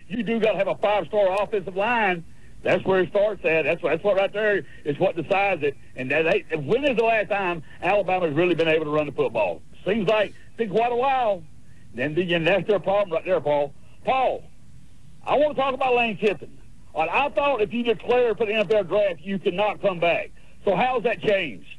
you do got to have a 5-star offensive line. That's where it starts at. That's what right there is what decides it. And when is the last time Alabama's really been able to run the football? Seems like it's been quite a while. Then that's their problem right there, Paul. Paul, I want to talk about Lane Kiffin. I thought if you declare for the NFL draft, you could not come back. So how's that changed?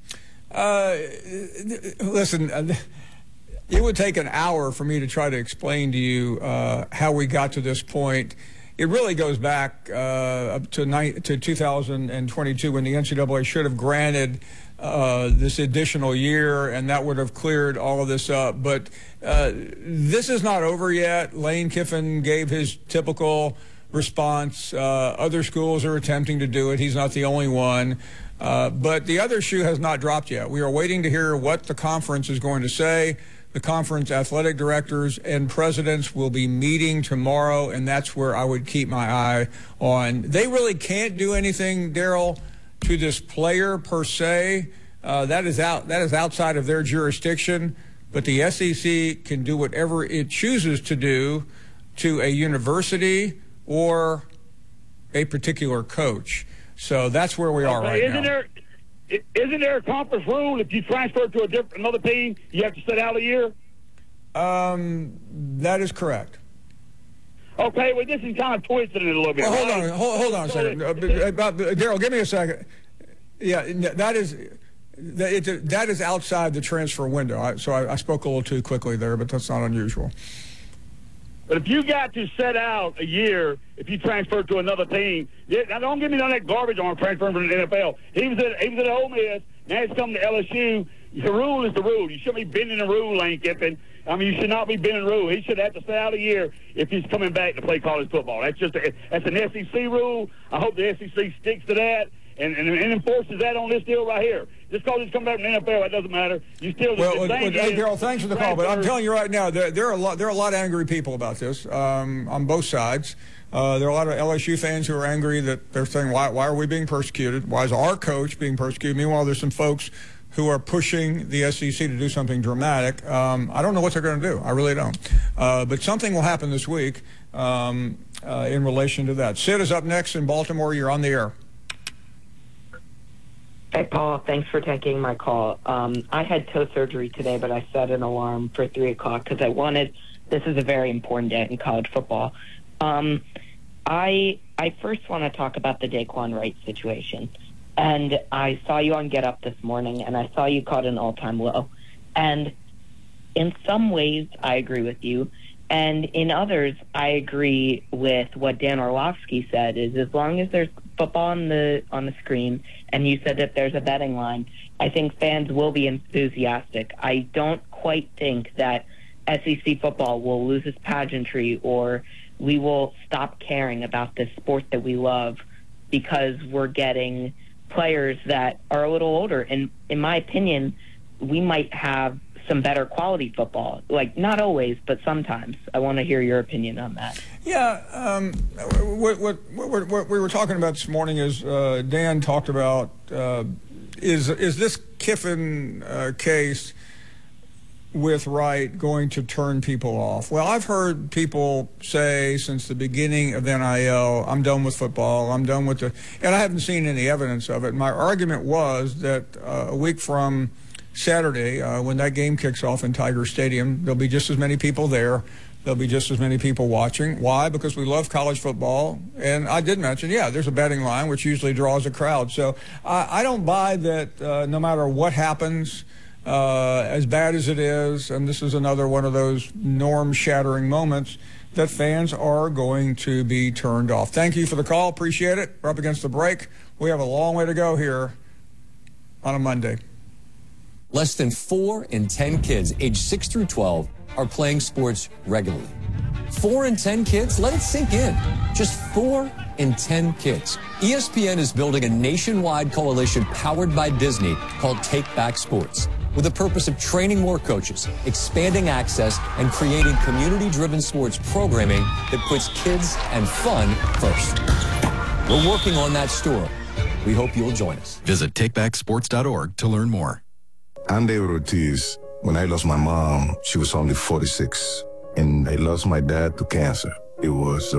Listen, it would take an hour for me to try to explain to you how we got to this point. It really goes back up to 2022 when the NCAA should have granted this additional year, and that would have cleared all of this up. But this is not over yet. Lane Kiffin gave his typical response. Other schools are attempting to do it. He's not the only one. But the other shoe has not dropped yet. We are waiting to hear what the conference is going to say. The conference athletic directors and presidents will be meeting tomorrow, and that's where I would keep my eye on. They really can't do anything, Daryl, to this player per se. That is outside of their jurisdiction. But the SEC can do whatever it chooses to do to a university or a particular coach. So that's where we are right now. Isn't there a conference rule if you transfer to another team, you have to sit out a year? That is correct. Okay, well, this is kind of twisted it a little bit. Well, hold on a second. Daryl, give me a second. Yeah, that is outside the transfer window. So I spoke a little too quickly there, but that's not unusual. But if you got to set out a year, if you transfer to another team, now don't give me none of that garbage on transferring from the NFL. He was at Ole Miss. Now he's coming to LSU. The rule is the rule. You shouldn't be bending the rule, Lane Kiffin. I mean, you should not be bending the rule. He should have to stay out a year if he's coming back to play college football. That's an SEC rule. I hope the SEC sticks to that and enforces that on this deal right here. Just because he's coming back from the NFL, that doesn't matter. You still Daryl, thanks for the call, but I'm telling you right now, there are a lot of angry people about this on both sides. There are a lot of LSU fans who are angry that they're saying, why are we being persecuted? Why is our coach being persecuted? Meanwhile, there's some folks who are pushing the SEC to do something dramatic. I don't know what they're going to do. I really don't. But something will happen this week in relation to that. Sid is up next in Baltimore. You're on the air. Hey, Paul, thanks for taking my call. I had toe surgery today, but I set an alarm for 3 o'clock because this is a very important day in college football. I first want to talk about the Daquan Wright situation. And I saw you on Get Up this morning, and I saw you caught an all-time low. And in some ways, I agree with you. And in others, I agree with what Dan Orlovsky said, is as long as there's football on the screen, and you said that there's a betting line, I think fans will be enthusiastic. I don't quite think that SEC football will lose its pageantry or we will stop caring about this sport that we love because we're getting players that are a little older. And in my opinion, we might have some better quality football. Like, not always, but sometimes. I want to hear your opinion on that. Yeah, what we were talking about this morning is Dan talked about is this Kiffin case with Wright going to turn people off? Well, I've heard people say since the beginning of NIL, I'm done with football, I'm done with and I haven't seen any evidence of it. My argument was that a week from Saturday, when that game kicks off in Tiger Stadium, there'll be just as many people there. There'll be just as many people watching. Why? Because we love college football. And I did mention, there's a betting line, which usually draws a crowd. So I don't buy that no matter what happens, as bad as it is, and this is another one of those norm-shattering moments, that fans are going to be turned off. Thank you for the call. Appreciate it. We're up against the break. We have a long way to go here on a Monday. Less than 4 in 10 kids aged 6 through 12 are playing sports regularly. 4 in 10 kids? Let it sink in. Just 4 in 10 kids. ESPN is building a nationwide coalition powered by Disney called Take Back Sports, with the purpose of training more coaches, expanding access, and creating community-driven sports programming that puts kids and fun first. We're working on that story. We hope you'll join us. Visit takebacksports.org to learn more. I'm David Ortiz. When I lost my mom, she was only 46, and I lost my dad to cancer. It was